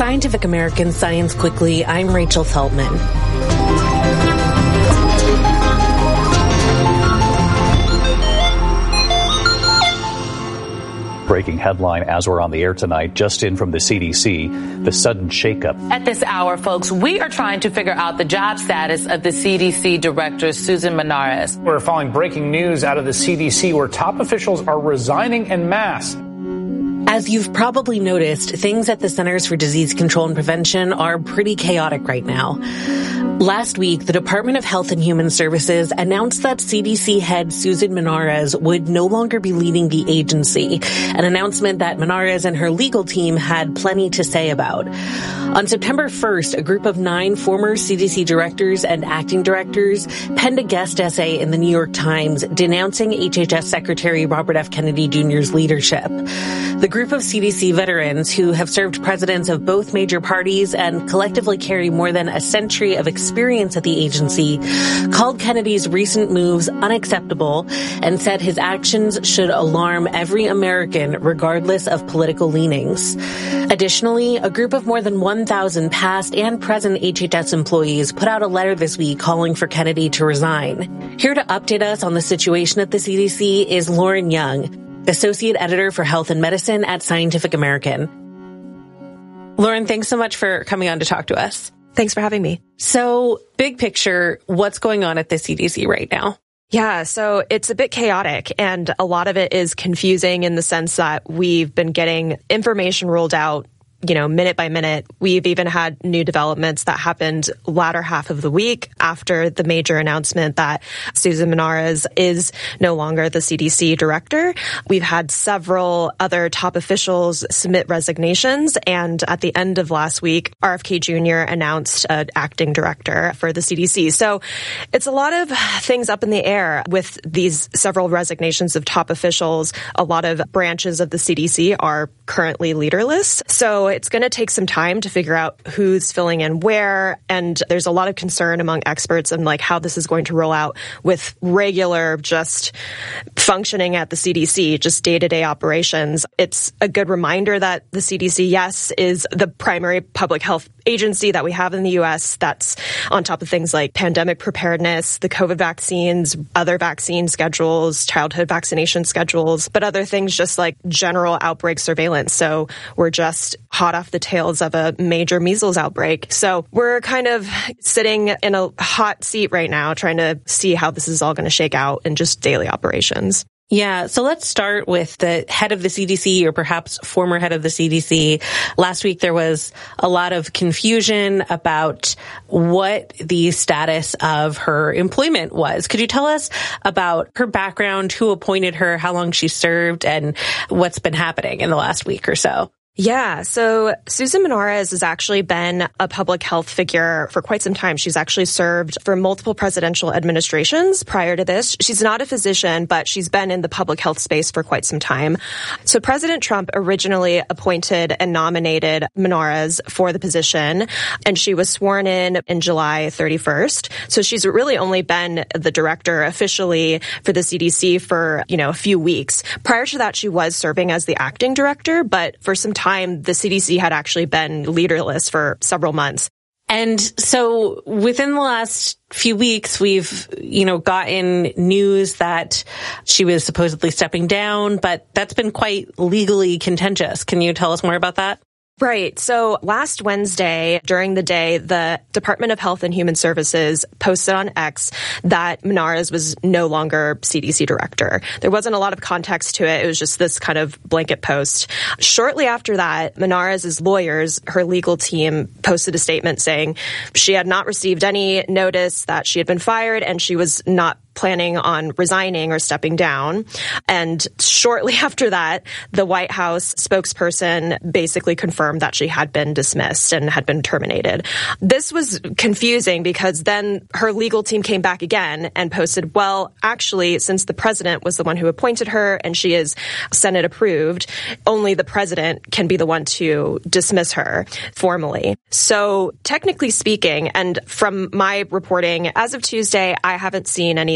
Scientific American Science Quickly, I'm Rachel Feltman. Breaking headline as we're on the air tonight, just in from the CDC, the sudden shakeup. At this hour, folks, we are trying to figure out the job status of the CDC director, Susan Menares. We're following breaking news out of the CDC where top officials are resigning en masse. As you've probably noticed, things at the Centers for Disease Control and Prevention are pretty chaotic right now. Last week, the Department of Health and Human Services announced that CDC head Susan Menares would no longer be leading the agency, an announcement that Menares and her legal team had plenty to say about. On September 1st, a group of 9 former CDC directors and acting directors penned a guest essay in the New York Times denouncing HHS Secretary Robert F. Kennedy Jr.'s leadership. The group of CDC veterans who have served presidents of both major parties and collectively carry more than a century of experience at the agency called Kennedy's recent moves unacceptable and said his actions should alarm every American regardless of political leanings. Additionally, a group of more than 1,000 past and present HHS employees put out a letter this week calling for Kennedy to resign. Here to update us on the situation at the CDC is Lauren Young, Associate Editor for Health and Medicine at Scientific American. Lauren, thanks so much for coming on to talk to us. Thanks for having me. So, big picture, what's going on at the CDC right now? Yeah, so it's a bit chaotic, and a lot of it is confusing in the sense that we've been getting information rolled out, minute by minute. We've even had new developments that happened latter half of the week after the major announcement that Susan Menares is no longer the CDC director. We've had several other top officials submit resignations, and at the end of last week, RFK Jr. announced an acting director for the CDC. So it's a lot of things up in the air with these several resignations of top officials. A lot of branches of the CDC are currently leaderless. So it's going to take some time to figure out who's filling in where. And there's a lot of concern among experts and how this is going to roll out with regular just functioning at the CDC, just day-to-day operations. It's a good reminder that the CDC, yes, is the primary public health agency that we have in the U.S. that's on top of things like pandemic preparedness, the COVID vaccines, other vaccine schedules, childhood vaccination schedules, but other things just like general outbreak surveillance. So we're just hot off the tails of a major measles outbreak. So we're kind of sitting in a hot seat right now, trying to see how this is all going to shake out in just daily operations. Yeah, so let's start with the head of the CDC, or perhaps former head of the CDC. Last week, there was a lot of confusion about what the status of her employment was. Could you tell us about her background, who appointed her, how long she served, and what's been happening in the last week or so? Yeah, so Susan Menares has actually been a public health figure for quite some time. She's actually served for multiple presidential administrations prior to this. She's not a physician, but she's been in the public health space for quite some time. So President Trump originally appointed and nominated Menares for the position, and she was sworn in July 31st. So she's really only been the director officially for the CDC for, a few weeks. Prior to that, she was serving as the acting director, but for some time, the CDC had actually been leaderless for several months. And so within the last few weeks, we've, gotten news that she was supposedly stepping down, but that's been quite legally contentious. Can you tell us more about that? Right. So last Wednesday, during the day, the Department of Health and Human Services posted on X that Menares was no longer CDC director. There wasn't a lot of context to it. It was just this kind of blanket post. Shortly after that, Menares' lawyers, her legal team, posted a statement saying she had not received any notice that she had been fired and she was not planning on resigning or stepping down. And shortly after that, the White House spokesperson basically confirmed that she had been dismissed and had been terminated. This was confusing because then her legal team came back again and posted, well, actually, since the president was the one who appointed her and she is Senate approved, only the president can be the one to dismiss her formally. So technically speaking, and from my reporting, as of Tuesday, I haven't seen anything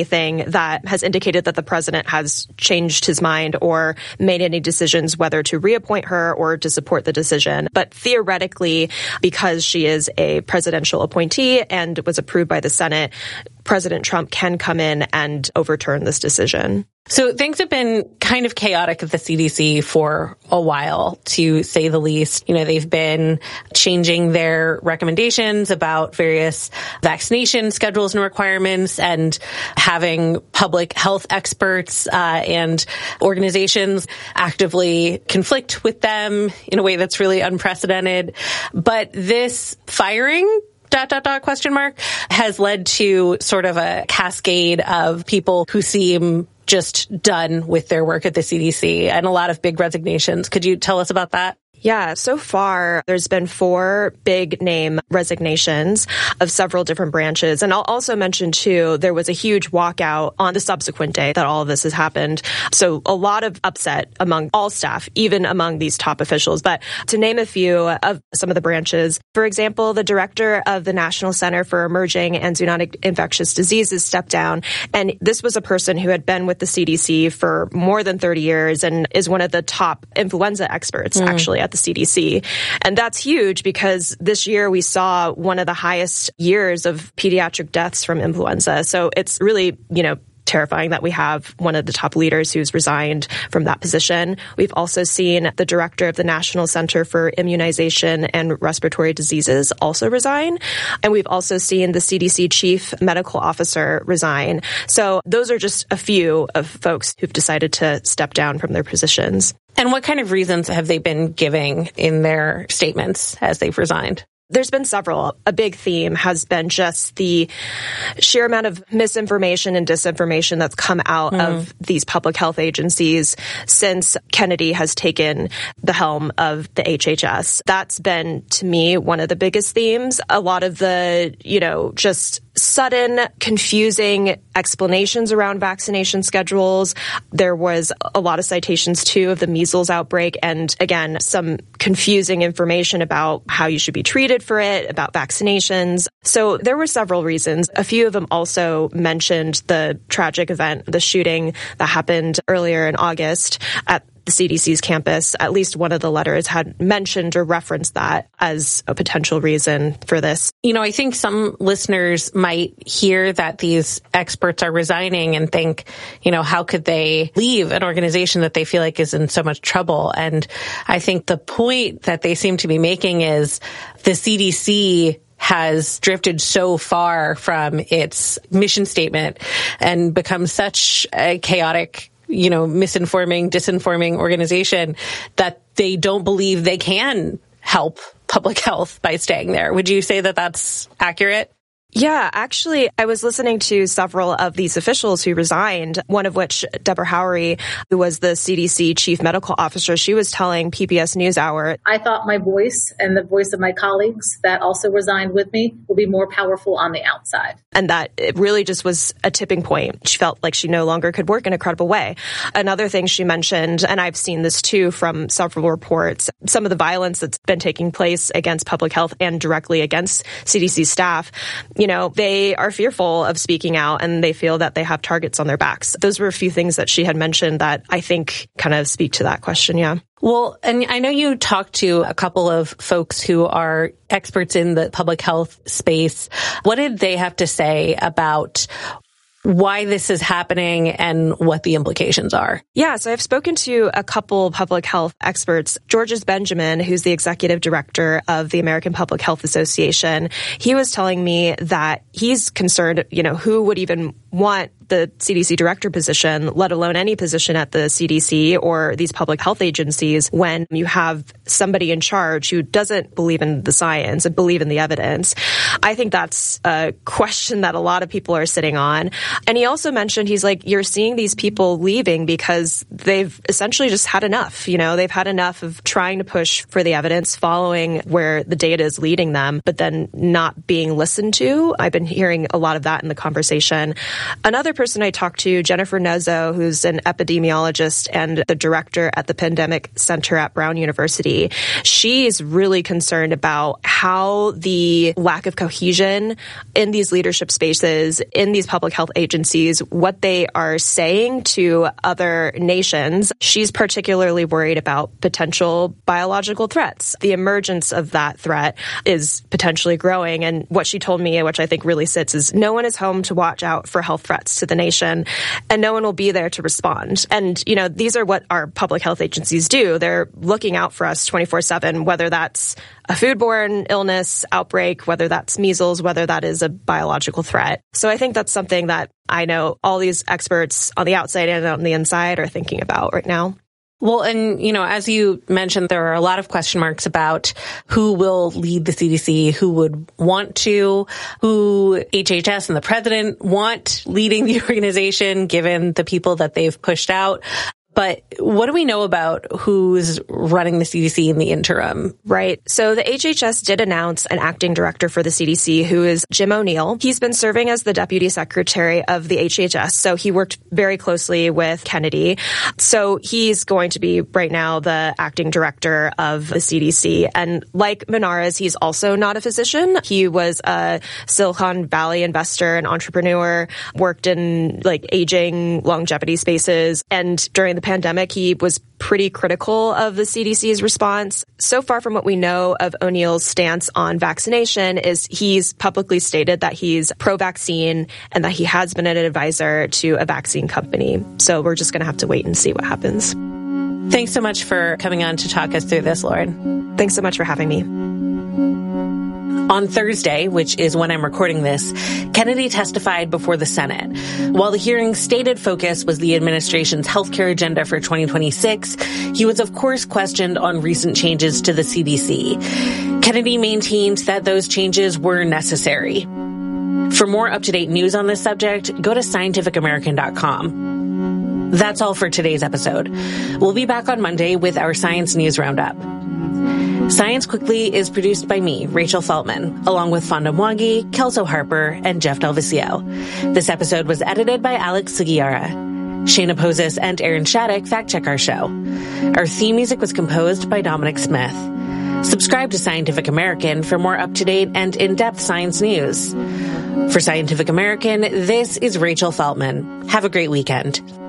anything that has indicated that the president has changed his mind or made any decisions whether to reappoint her or to support the decision. But theoretically, because she is a presidential appointee and was approved by the Senate, President Trump can come in and overturn this decision. So things have been kind of chaotic at the CDC for a while, to say the least. You know, they've been changing their recommendations about various vaccination schedules and requirements, and having public health experts and organizations actively conflict with them in a way that's really unprecedented. But this firing question mark has led to sort of a cascade of people who seem just done with their work at the CDC, and a lot of big resignations. Could you tell us about that? Yeah, so far there's been 4 big name resignations of several different branches. And I'll also mention, too, there was a huge walkout on the subsequent day that all of this has happened. So a lot of upset among all staff, even among these top officials. But to name a few of some of the branches, for example, the director of the National Center for Emerging and Zoonotic Infectious Diseases stepped down. And this was a person who had been with the CDC for more than 30 years and is one of the top influenza experts, actually, at the CDC. And that's huge because this year we saw one of the highest years of pediatric deaths from influenza. So it's really, terrifying that we have one of the top leaders who's resigned from that position. We've also seen the director of the National Center for Immunization and Respiratory Diseases also resign. And we've also seen the CDC chief medical officer resign. So those are just a few of folks who've decided to step down from their positions. And what kind of reasons have they been giving in their statements as they've resigned? There's been several. A big theme has been just the sheer amount of misinformation and disinformation that's come out of these public health agencies since Kennedy has taken the helm of the HHS. That's been, to me, one of the biggest themes. A lot of the, just sudden, confusing explanations around vaccination schedules. There was a lot of citations, too, of the measles outbreak. And again, some confusing information about how you should be treated for it, about vaccinations. So there were several reasons. A few of them also mentioned the tragic event, the shooting that happened earlier in August at the CDC's campus. At least one of the letters had mentioned or referenced that as a potential reason for this. I think some listeners might hear that these experts are resigning and think, how could they leave an organization that they feel like is in so much trouble? And I think the point that they seem to be making is the CDC has drifted so far from its mission statement and become such a chaotic misinforming, disinforming organization that they don't believe they can help public health by staying there. Would you say that that's accurate? Yeah, actually, I was listening to several of these officials who resigned, one of which, Deborah Howery, who was the CDC chief medical officer, she was telling PBS NewsHour, I thought my voice and the voice of my colleagues that also resigned with me will be more powerful on the outside. And that it really just was a tipping point. She felt like she no longer could work in a credible way. Another thing she mentioned, and I've seen this too from several reports, some of the violence that's been taking place against public health and directly against CDC staff, they are fearful of speaking out and they feel that they have targets on their backs. Those were a few things that she had mentioned that I think kind of speak to that question, yeah. Well, and I know you talked to a couple of folks who are experts in the public health space. What did they have to say about why this is happening and what the implications are? Yeah, so I've spoken to a couple public health experts. Georges Benjamin, who's the executive director of the American Public Health Association, he was telling me that he's concerned, who would even want the CDC director position, let alone any position at the CDC or these public health agencies, when you have somebody in charge who doesn't believe in the science and believe in the evidence. I think that's a question that a lot of people are sitting on. And he also mentioned, he's like, you're seeing these people leaving because they've essentially just had enough. They've had enough of trying to push for the evidence, following where the data is leading them, but then not being listened to. I've been hearing a lot of that in the conversation. Another person I talked to, Jennifer Nezzo, who's an epidemiologist and the director at the Pandemic Center at Brown University, she's really concerned about how the lack of cohesion in these leadership spaces, in these public health agencies, what they are saying to other nations. She's particularly worried about potential biological threats. The emergence of that threat is potentially growing. And what she told me, which I think really sits, is no one is home to watch out for health threats to the nation, and no one will be there to respond. And, you know, these are what our public health agencies do. They're looking out for us 24/7, whether that's a foodborne illness outbreak, whether that's measles, whether that is a biological threat. So I think that's something that I know all these experts on the outside and on the inside are thinking about right now. Well, and, you know, as you mentioned, there are a lot of question marks about who will lead the CDC, who would want to, who HHS and the president want leading the organization, given the people that they've pushed out. But what do we know about who's running the CDC in the interim? Right. So the HHS did announce an acting director for the CDC, who is Jim O'Neill. He's been serving as the deputy secretary of the HHS. So he worked very closely with Kennedy. So he's going to be right now the acting director of the CDC. And like Menarez, he's also not a physician. He was a Silicon Valley investor and entrepreneur, worked in like aging longevity spaces. And during the pandemic, he was pretty critical of the CDC's response. So far from what we know of O'Neill's stance on vaccination is he's publicly stated that he's pro-vaccine and that he has been an advisor to a vaccine company. So we're just going to have to wait and see what happens. Thanks so much for coming on to talk us through this, Lauren. Thanks so much for having me. On Thursday, which is when I'm recording this, Kennedy testified before the Senate. While the hearing's stated focus was the administration's healthcare agenda for 2026, he was of course questioned on recent changes to the CDC. Kennedy maintained that those changes were necessary. For more up-to-date news on this subject, go to scientificamerican.com. That's all for today's episode. We'll be back on Monday with our Science News Roundup. Science Quickly is produced by me, Rachel Feltman, along with Fonda Mwangi, Kelso Harper, and Jeff Delvecchio. This episode was edited by Alex Sugiura. Shayna Pozis and Aaron Shattuck fact-check our show. Our theme music was composed by Dominic Smith. Subscribe to Scientific American for more up-to-date and in-depth science news. For Scientific American, this is Rachel Feltman. Have a great weekend.